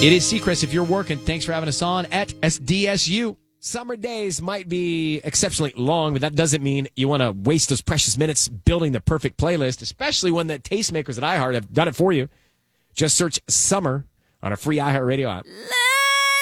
It is Seacrest. If you're working, thanks for having us on at SDSU. Summer days might be exceptionally long, but that doesn't mean you want to waste those precious minutes building the perfect playlist, especially when the tastemakers at iHeart have done it for you. Just search Summer on a free iHeartRadio app.